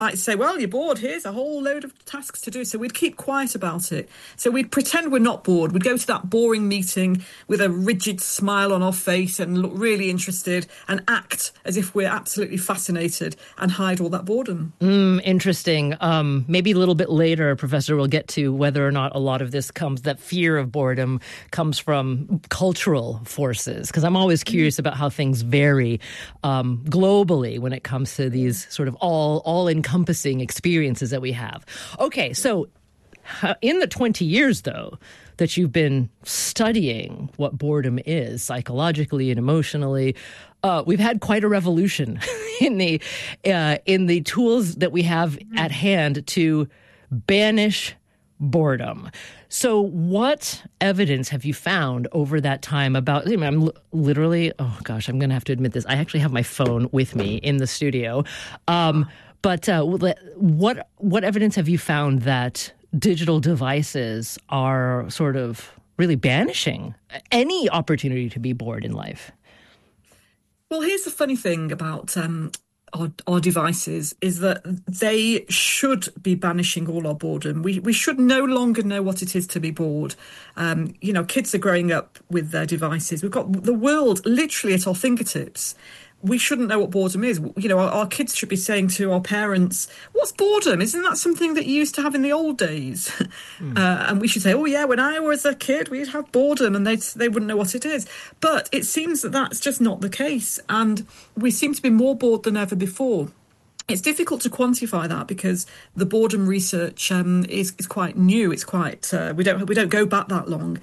might say, well, you're bored, here's a whole load of tasks to do. So we'd keep quiet about it. So we'd pretend we're not bored. We'd go to that boring meeting with a rigid smile on our face and look really interested and act as if we're absolutely fascinated and hide all that boredom. Interesting. Maybe a little bit later, Professor, we'll get to whether or not a lot of this that fear of boredom comes from cultural forces, because I'm always curious about how things vary globally when it comes to these sort of all-encompassing experiences that we have. Okay, so in the 20 years, though, that you've been studying what boredom is psychologically and emotionally, we've had quite a revolution in the tools that we have at hand to banish boredom. So what evidence have you found over that time about, I'm literally, oh gosh, I'm going to have to admit this. I actually have my phone with me in the studio. But what evidence have you found that digital devices are sort of really banishing any opportunity to be bored in life? Well, here's the funny thing about our devices is that they should be banishing all our boredom. We should no longer know what it is to be bored. Kids are growing up with their devices. We've got the world literally at our fingertips. We shouldn't know what boredom is. Our kids should be saying to our parents, what's boredom? Isn't that something that you used to have in the old days? And we should say, oh, yeah, when I was a kid, we'd have boredom, and they wouldn't know what it is. But it seems that that's just not the case. And we seem to be more bored than ever before. It's difficult to quantify that because the boredom research is quite new. It's quite we don't go back that long,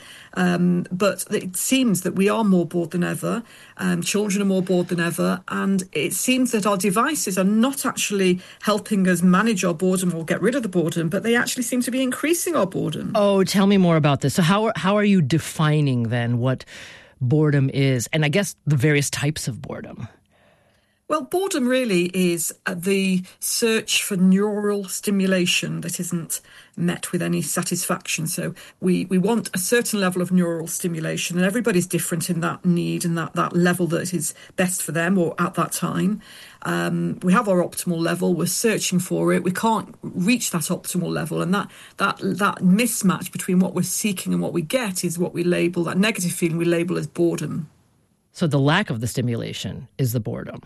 but it seems that we are more bored than ever. Children are more bored than ever, and it seems that our devices are not actually helping us manage our boredom or get rid of the boredom, but they actually seem to be increasing our boredom. Oh, tell me more about this. So how are you defining then what boredom is, and I guess the various types of boredom? Well, boredom really is the search for neural stimulation that isn't met with any satisfaction. So we want a certain level of neural stimulation, and everybody's different in that need and that level that is best for them or at that time. We have our optimal level. We're searching for it. We can't reach that optimal level, and that mismatch between what we're seeking and what we get is what we label, that negative feeling we label as boredom. So the lack of the stimulation is the boredom.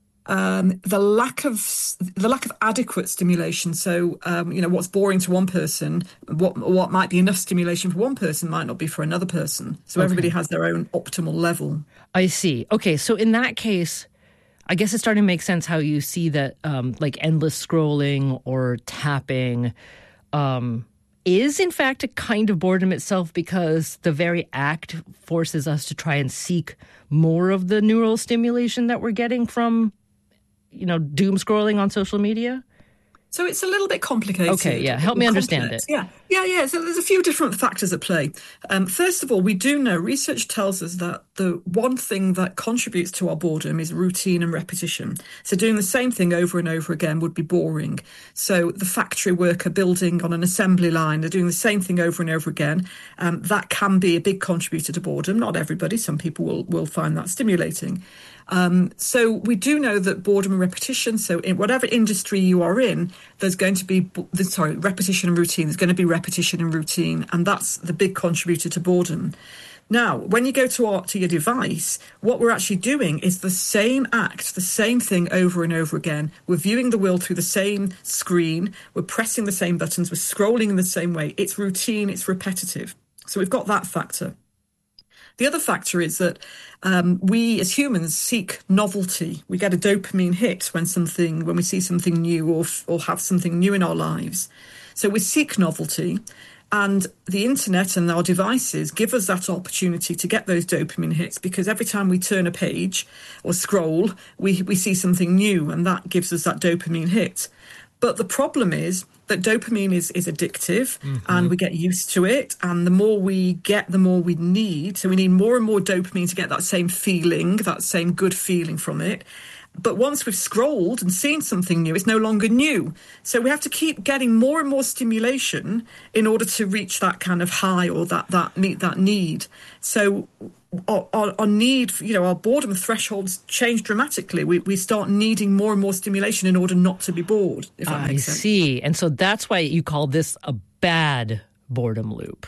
The lack of adequate stimulation. So, what's boring to one person, what might be enough stimulation for one person might not be for another person. So everybody has their own optimal level. I see. Okay, so in that case, I guess it's starting to make sense how you see that like endless scrolling or tapping is in fact a kind of boredom itself, because the very act forces us to try and seek more of the neural stimulation that we're getting from doom scrolling on social media? So it's a little bit complicated. Okay, yeah. Help me understand it. Yeah. So there's a few different factors at play. First of all, we do know, research tells us that the one thing that contributes to our boredom is routine and repetition. So doing the same thing over and over again would be boring. So the factory worker building on an assembly line, they're doing the same thing over and over again. That can be a big contributor to boredom. Not everybody. Some people will find that stimulating. So we do know that boredom and repetition, so in whatever industry you are in, there's going to be, repetition and routine. There's going to be repetition and routine, and that's the big contributor to boredom. Now, when you go to your device, what we're actually doing is the same act, the same thing over and over again. We're viewing the world through the same screen. We're pressing the same buttons. We're scrolling in the same way. It's routine. It's repetitive. So we've got that factor. The other factor is that we as humans seek novelty. We get a dopamine hit when we see something new or have something new in our lives. So we seek novelty, and the internet and our devices give us that opportunity to get those dopamine hits, because every time we turn a page or scroll, we see something new, and that gives us that dopamine hit. But the problem is that dopamine is addictive, and we get used to it. And the more we get, the more we need. So we need more and more dopamine to get that same feeling, that same good feeling from it. But once we've scrolled and seen something new, it's no longer new. So we have to keep getting more and more stimulation in order to reach that kind of high or that meet that need. So our need, our boredom thresholds change dramatically. We start needing more and more stimulation in order not to be bored, if that makes sense. I see. And so that's why you call this a bad boredom loop.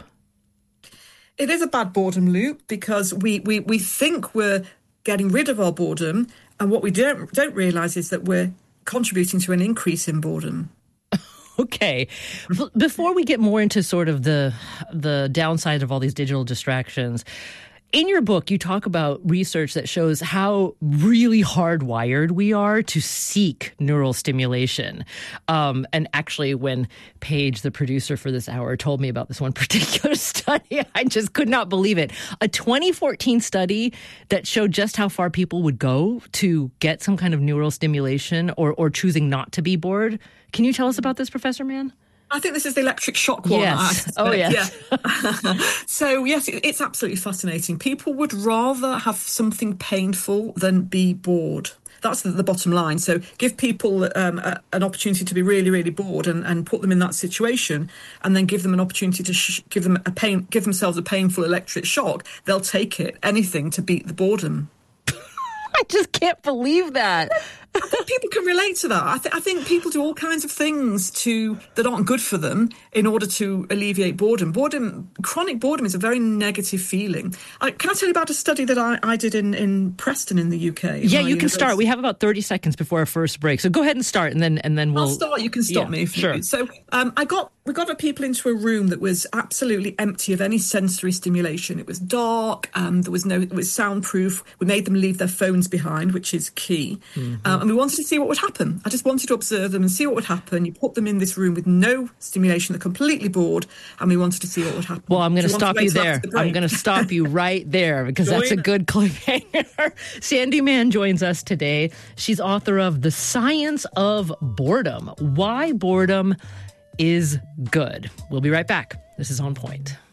It is a bad boredom loop because we think we're getting rid of our boredom, and what we don't realise is that we're contributing to an increase in boredom. Okay. Before we get more into sort of the downside of all these digital distractions, in your book, you talk about research that shows how really hardwired we are to seek neural stimulation. And actually, when Paige, the producer for this hour, told me about this one particular study, I just could not believe it. A 2014 study that showed just how far people would go to get some kind of neural stimulation or choosing not to be bored. Can you tell us about this, Professor Mann? I think this is the electric shock one. Yes. Oh, yes. Yeah. So, yes, it's absolutely fascinating. People would rather have something painful than be bored. That's the bottom line. So give people an opportunity to be really, really bored and put them in that situation, and then give them an opportunity to give themselves a painful electric shock. They'll take it, anything to beat the boredom. I just can't believe that. I think people can relate to that. I think people do all kinds of things that aren't good for them in order to alleviate boredom. Chronic boredom is a very negative feeling. Can I tell you about a study that I did in Preston in the UK? Yeah, you can start. We have about 30 seconds before our first break. So go ahead and start, and then we'll... I'll start. You can stop me. Sure. So we got people into a room that was absolutely empty of any sensory stimulation. It was dark. It was soundproof. We made them leave their phones behind, which is key. Mm-hmm. And we wanted to see what would happen. I just wanted to observe them and see what would happen. You put them in this room with no stimulation. They're completely bored, and we wanted to see what would happen. Well, I'm going to stop you there. I'm going to stop you right there because that's a good cliffhanger. Sandi Mann joins us today. She's author of The Science of Boredom: Why Boredom is Good. We'll be right back. This is On Point.